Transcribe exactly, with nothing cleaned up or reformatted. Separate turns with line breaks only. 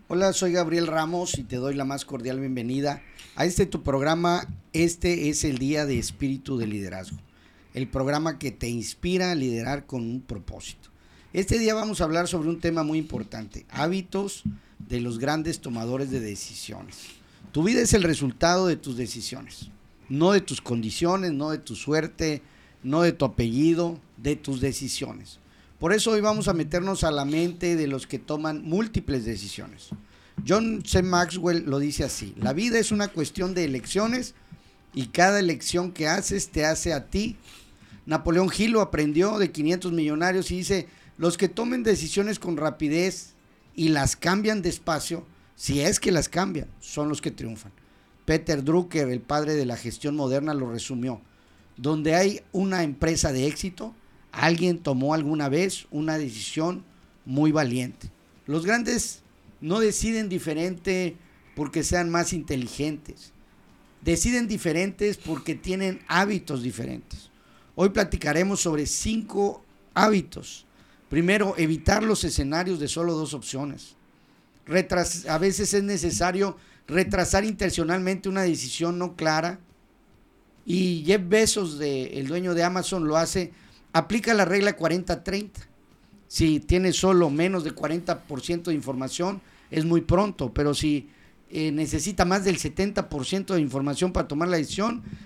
Hola, soy Gabriel Ramos y te doy la más cordial bienvenida a este tu programa. Este es el Día de Espíritu de Liderazgo, el programa que te inspira a liderar con un propósito. Este día vamos a hablar sobre un tema muy importante: hábitos de los grandes tomadores de decisiones. Tu vida es el resultado de tus decisiones, no de tus condiciones, no de tu suerte, no de tu apellido, de tus decisiones. Por eso hoy vamos a meternos a la mente de los que toman múltiples decisiones. John C. Maxwell lo dice así: la vida es una cuestión de elecciones y cada elección que haces te hace a ti. Napoleón Hill lo aprendió de quinientos millonarios y dice: los que tomen decisiones con rapidez y las cambian despacio, si es que las cambian, son los que triunfan. Peter Drucker, el padre de la gestión moderna, lo resumió: donde hay una empresa de éxito, alguien tomó alguna vez una decisión muy valiente. Los grandes no deciden diferente porque sean más inteligentes, deciden diferentes porque tienen hábitos diferentes. Hoy platicaremos sobre cinco hábitos. Primero, evitar los escenarios de solo dos opciones. Retras- a veces es necesario retrasar intencionalmente una decisión no clara. Y Jeff Bezos, de, el dueño de Amazon, lo hace. Aplica la regla cuarenta treinta. Si tienes solo menos de cuarenta por ciento de información, es muy pronto, pero si eh, necesita más del setenta por ciento de información para tomar la decisión,